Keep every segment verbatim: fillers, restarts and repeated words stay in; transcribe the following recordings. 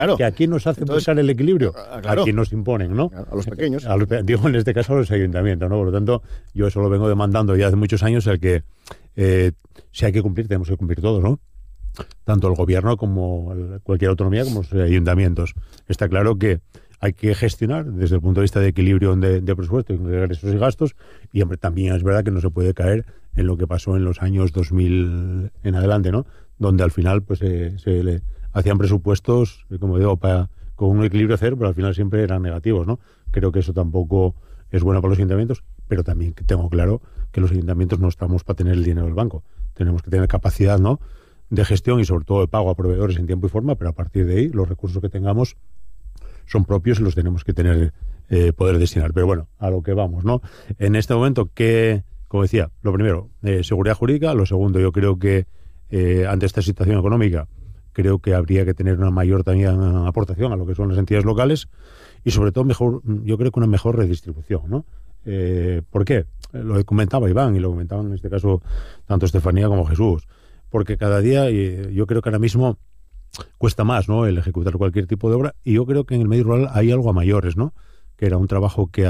claro. que aquí nos hace buscar el equilibrio, claro. aquí nos imponen, ¿no? Claro, a los pequeños. A los, digo, en este caso a los ayuntamientos, ¿no? Por lo tanto, yo eso lo vengo demandando ya hace muchos años, el que eh, si hay que cumplir, tenemos que cumplir todos, ¿no? Tanto el gobierno como el, cualquier autonomía, como los ayuntamientos. Está claro que hay que gestionar desde el punto de vista de equilibrio de, de presupuesto, ingresos y gastos, y hombre, también es verdad que no se puede caer en lo que pasó en los años dos mil en adelante, ¿no? Donde al final pues eh, se le hacían presupuestos, como digo, para, con un equilibrio cero, pero al final siempre eran negativos, ¿no? Creo que eso tampoco es bueno para los ayuntamientos, pero también tengo claro que los ayuntamientos no estamos para tener el dinero del banco. Tenemos que tener capacidad, ¿no?, de gestión y sobre todo de pago a proveedores en tiempo y forma, pero a partir de ahí los recursos que tengamos son propios y los tenemos que tener, eh, poder destinar. Pero bueno, a lo que vamos, ¿no? En este momento, que, como decía, lo primero, eh, seguridad jurídica. Lo segundo, yo creo que eh, ante esta situación económica, creo que habría que tener una mayor también aportación a lo que son las entidades locales y sobre todo mejor, yo creo que una mejor redistribución, ¿no? Eh, ¿Por qué? Lo comentaba Iván y lo comentaban en este caso tanto Estefanía como Jesús. Porque cada día, eh, yo creo que ahora mismo cuesta más, ¿no?, el ejecutar cualquier tipo de obra, y yo creo que en el medio rural hay algo a mayores, ¿no?, que era un trabajo que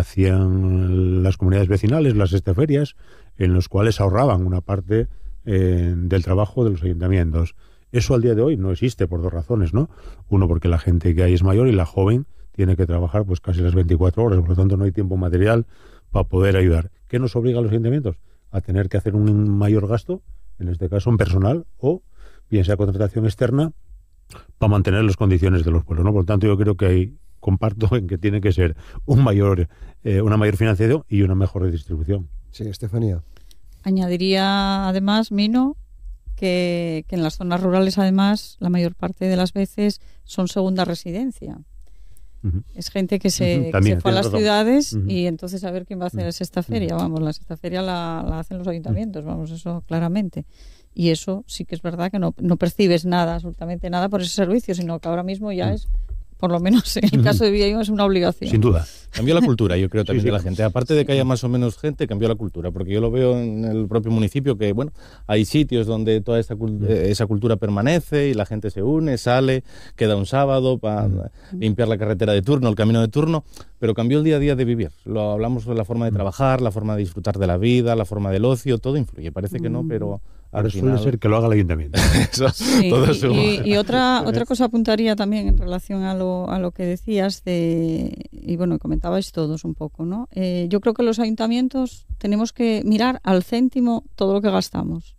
hacían las comunidades vecinales, las esteferias, en los cuales ahorraban una parte eh, del trabajo de los ayuntamientos. Eso al día de hoy no existe por dos razones, ¿no? Uno, porque la gente que hay es mayor y la joven tiene que trabajar pues casi las veinticuatro horas, por lo tanto no hay tiempo material para poder ayudar. ¿Qué nos obliga a los ayuntamientos? A tener que hacer un mayor gasto, en este caso en personal, o bien sea contratación externa, para mantener las condiciones de los pueblos, ¿no? Por lo tanto, yo creo que ahí comparto en que tiene que ser un mayor, eh, una mayor financiación y una mejor redistribución. Sí, Estefanía. Añadiría además, Mino, que, que en las zonas rurales además la mayor parte de las veces son segunda residencia. Uh-huh. Es gente que se, uh-huh. que se fue a las razón. ciudades uh-huh. y entonces a ver quién va a hacer uh-huh. esta feria. Vamos, la sexta feria la, la hacen los ayuntamientos, vamos, eso claramente. Y eso sí que es verdad que no, no percibes nada, absolutamente nada por ese servicio, sino que ahora mismo ya es, por lo menos en el caso de Villaín, es una obligación. Sin duda. Cambió la cultura, yo creo, también sí, sí. de la gente. Aparte de que haya más o menos gente, cambió la cultura, porque yo lo veo en el propio municipio que, bueno, hay sitios donde toda esa, esa cultura permanece y la gente se une, sale, queda un sábado para mm. limpiar la carretera de turno, el camino de turno, pero cambió el día a día de vivir. Lo hablamos de la forma de trabajar, la forma de disfrutar de la vida, la forma del ocio, todo influye. Parece que no, pero... Ahora suele ser que lo haga el ayuntamiento. Eso, sí, todo y, y, y otra otra cosa apuntaría también en relación a lo, a lo que decías de, y bueno, comentabais todos un poco, ¿no? Eh, yo creo que los ayuntamientos tenemos que mirar al céntimo todo lo que gastamos.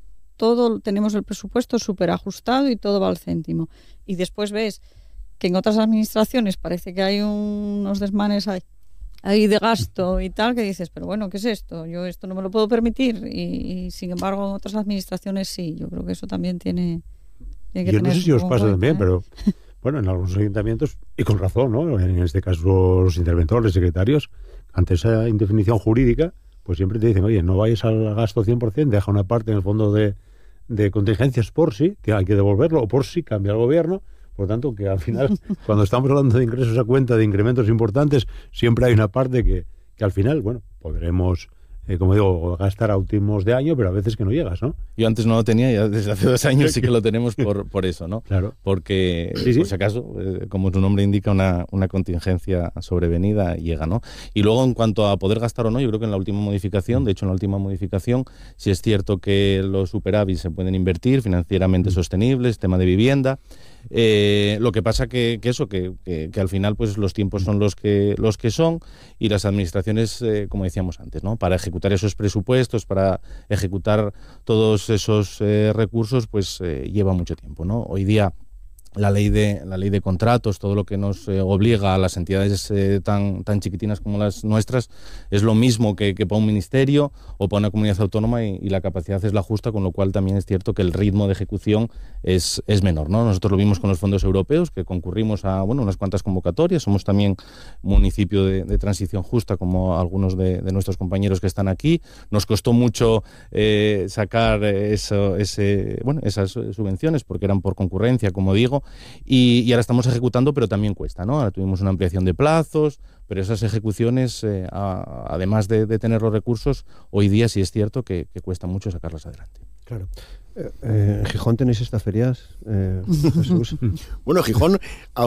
Todo, tenemos el presupuesto súper ajustado y todo va al céntimo. Y después ves que en otras administraciones parece que hay unos desmanes ahí. ahí de gasto y tal, que dices, pero bueno, ¿qué es esto? Yo esto no me lo puedo permitir y, y sin embargo en otras administraciones sí. Yo creo que eso también tiene, tiene que Yo tener no sé si os pasa cuenta, también, ¿eh? pero bueno, en algunos ayuntamientos, y con razón, ¿no? En este caso los interventores, secretarios, ante esa indefinición jurídica, pues siempre te dicen, oye, no vayas al gasto cien por ciento, deja una parte en el fondo de, de contingencias por si, que hay que devolverlo, o por si cambia el gobierno. Por lo tanto, que al final, cuando estamos hablando de ingresos a cuenta, de incrementos importantes, siempre hay una parte que, que al final, bueno, podremos, eh, como digo, gastar a últimos de año, pero a veces que no llegas, ¿no? Yo antes no lo tenía, ya desde hace dos años sí que lo tenemos por, por eso, ¿no? Claro. Porque, sí, sí. por si acaso, eh, como su nombre indica, una, una contingencia sobrevenida llega, ¿no? Y luego, en cuanto a poder gastar o no, yo creo que en la última modificación, de hecho en la última modificación, sí es cierto que los superávits se pueden invertir, financieramente sostenibles, tema de vivienda. Eh, lo que pasa que, que eso, que, que, que al final pues los tiempos son los que los que son y las administraciones, eh, como decíamos antes, ¿no? Para ejecutar esos presupuestos, para ejecutar todos esos eh, recursos, pues eh, lleva mucho tiempo, ¿no? Hoy día la ley de la ley de contratos, todo lo que nos eh, obliga a las entidades eh, tan tan chiquitinas como las nuestras, es lo mismo que, que para un ministerio o para una comunidad autónoma y, y la capacidad es la justa, con lo cual también es cierto que el ritmo de ejecución es, es menor, ¿no? Nosotros lo vimos con los fondos europeos, que concurrimos a bueno unas cuantas convocatorias, somos también municipio de, de transición justa, como algunos de, de nuestros compañeros que están aquí. Nos costó mucho eh, sacar eso, ese, bueno, esas subvenciones porque eran por concurrencia, como digo. Y, y ahora estamos ejecutando, pero también cuesta, ¿no? Ahora tuvimos una ampliación de plazos, pero esas ejecuciones, eh, a, además de, de tener los recursos, hoy día sí es cierto que, que cuesta mucho sacarlas adelante. Claro. Eh, eh, ¿En Gijón tenéis estas ferias, eh, Jesús? Bueno, Gijón...